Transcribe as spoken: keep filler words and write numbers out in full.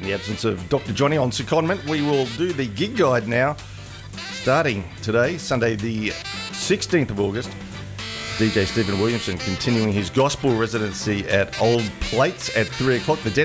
the absence of Doctor Johnny on secondment, we will do the gig guide now. Starting today, Sunday the sixteenth of August, D J Stephen Williamson continuing his gospel residency at Old Plates at three o'clock. The